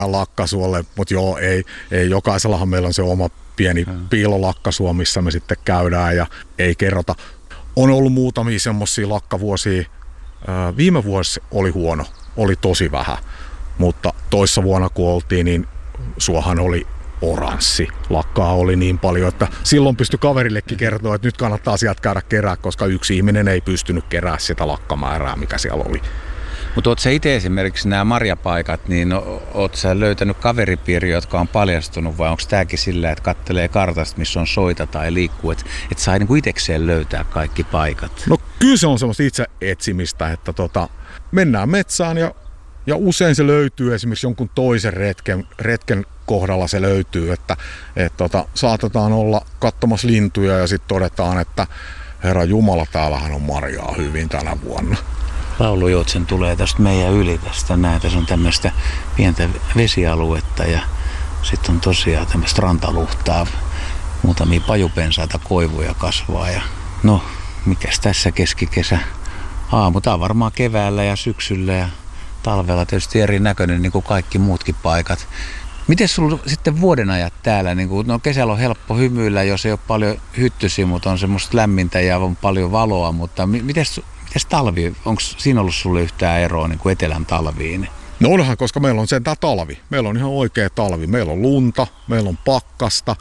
lakkasuolle, mutta joo, ei jokaisellahan meillä on se oma pieni piilolakkasuo, missä me sitten käydään ja ei kerrota. On ollut muutamia semmoisia lakkavuosia. Viime vuosi oli huono, oli tosi vähän, mutta toissa vuonna kun oltiin, niin suohan oli oranssi. Lakkaa oli niin paljon, että silloin pystyi kaverillekin kertoa, että nyt kannattaa sieltä käydä kerää, koska yksi ihminen ei pystynyt kerää sitä lakkamäärää, mikä siellä oli. Mutta ootko sä itse esimerkiksi nämä marjapaikat, niin ootko sä löytänyt kaveripiiriä, jotka on paljastunut, vai onko tämäkin sillä, että kattelee kartasta, missä on soita tai liikkuu, että sai niinku itsekseen löytää kaikki paikat? No kyllä se on semmoista itse etsimistä, että mennään metsään ja usein se löytyy esimerkiksi jonkun toisen retken kohdalla se löytyy, että saatetaan olla katsomassa lintuja ja sitten todetaan, että Herra Jumala, täällähän on marjaa hyvin tänä vuonna. Laulujoutsen tulee tästä meidän yli tästä. Tässä on tämmöistä pientä vesialuetta ja sitten on tosiaan tämmöistä rantaluhtaa. Muutamia pajupensaita koivuja kasvaa ja no, mikäs tässä keskikesä aamu. Tää on varmaan keväällä ja syksyllä ja talvella tietysti erinäköinen niin kuin kaikki muutkin paikat. Miten sulla sitten vuodenajat täällä? No kesällä on helppo hymyillä, jos ei ole paljon hyttysiä, mutta on semmoista lämmintä ja on paljon valoa, mutta mites talvi? Onko siinä ollut sulle yhtään eroa niin kuin etelän talviin? No onhan, koska meillä on sentään talvi. Meillä on ihan oikea talvi. Meillä on lunta, meillä on pakkasta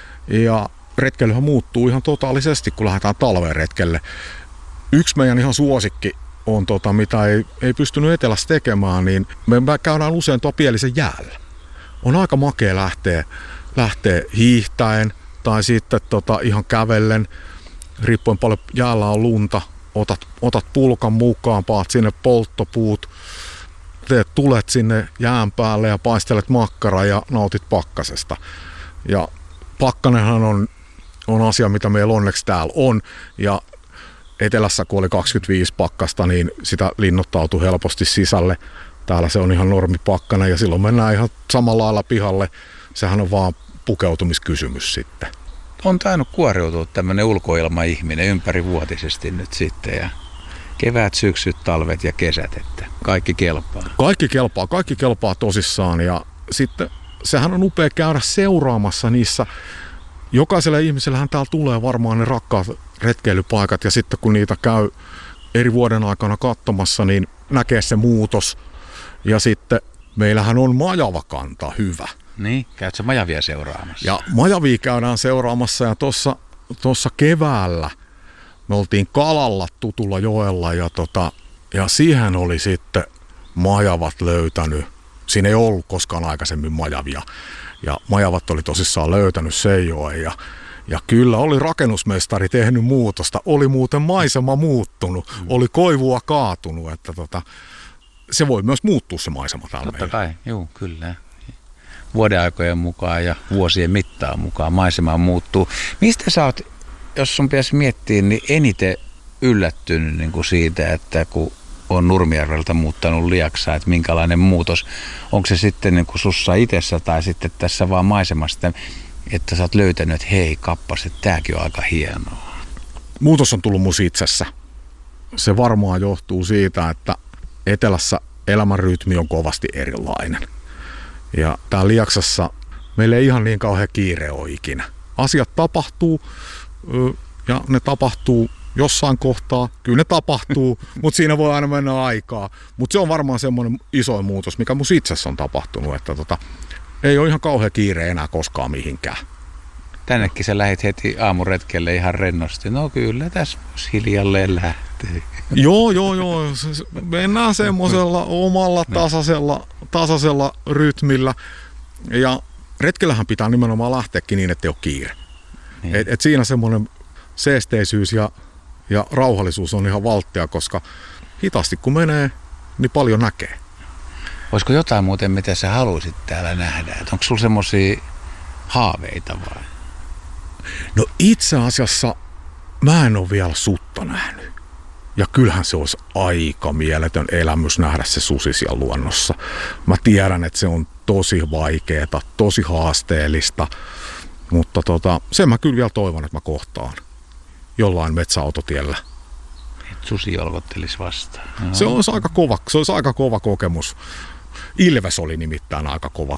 ja retkeilyhän muuttuu ihan totaalisesti, kun lähdetään talveen retkelle. Yksi meidän ihan suosikki on, mitä ei pystynyt etelässä tekemään, niin me käydään usein tuo Pielisen jäällä. On aika makea lähteä hiihtäen tai sitten ihan kävellen, riippuen paljon jäällä on lunta. Otat pulkan mukaan, paat sinne polttopuut, teet tulet sinne jään päälle ja paistelet makkaraa ja nautit pakkasesta. Ja pakkanenhan on asia, mitä meillä onneksi täällä on. Ja etelässä, kun oli 25 pakkasta, niin sitä linnoittautui helposti sisälle. Täällä se on ihan normipakkanen ja silloin mennään ihan samalla lailla pihalle. Sehän on vaan pukeutumiskysymys sitten. On tainnut kuoriutua tämmöinen ulkoilmaihminen ympärivuotisesti nyt sitten ja kevät, syksyt, talvet ja kesät, että kaikki kelpaa. Kaikki kelpaa tosissaan ja sitten sehän on upea käydä seuraamassa niissä. Jokaiselle ihmisellähän täällä tulee varmaan ne rakkaat retkeilypaikat ja sitten kun niitä käy eri vuoden aikana katsomassa, niin näkee se muutos ja sitten meillähän on majavakanta hyvä. Niin, käyt sä majavia seuraamassa? Ja majavia käydään seuraamassa ja tuossa keväällä me oltiin kalalla tutulla joella ja siihen oli sitten majavat löytänyt. Siinä ei ollut koskaan aikaisemmin majavia ja majavat oli tosissaan löytänyt Seijoen ja kyllä oli rakennusmestari tehnyt muutosta. Oli muuten maisema muuttunut, oli koivua kaatunut, että se voi myös muuttua se maisema täällä. Totta kai, juu, kyllä. Vuodenaikojen mukaan ja vuosien mittaan mukaan maisema muuttuu. Mistä sä oot, jos sun pitäisi miettiä, niin eniten yllättynyt niin kuin siitä, että kun on Nurmijärveltä muuttanut Liaksaan, että minkälainen muutos, onko se sitten niin kuin sussa itsessä tai sitten tässä vaan maisemasta, että sä oot löytänyt, että hei kappas, että tääkin on aika hienoa. Muutos on tullut mus itsessä. Se varmaan johtuu siitä, että etelässä elämänrytmi on kovasti erilainen. Ja täällä Liaksassa meillä ei ihan niin kauhean kiire ole ikinä. Asiat tapahtuu ja ne tapahtuu jossain kohtaa. Kyllä ne tapahtuu, mutta siinä voi aina mennä aikaa. Mutta se on varmaan semmoinen iso muutos, mikä mun itsessä on tapahtunut, että ei ole ihan kauhean kiire enää koskaan mihinkään. Tännekin sä lähdit heti aamuretkelle ihan rennosti. No kyllä, tässä hiljalleen lähtee. Joo. Mennään semmoisella omalla tasaisella rytmillä. Ja retkellähän pitää nimenomaan lähteäkin niin, ettei ole kiire. Niin. Et siinä semmoinen seesteisyys ja rauhallisuus on ihan valttia, koska hitaasti kun menee, niin paljon näkee. Olisiko jotain muuten, mitä sä haluaisit täällä nähdä? Onko sulla semmoisia haaveita vai? No itse asiassa mä en ole vielä sutta nähnyt. Ja kyllähän se olisi aika mieletön elämys nähdä se susi siellä luonnossa. Mä tiedän, että se on tosi vaikeeta, tosi haasteellista, mutta sen mä kyllä vielä toivon, että mä kohtaan jollain metsäautotiellä. Et susi jolkottelisi vastaan. No. Se olisi aika kova kokemus. Ilves oli nimittäin aika kova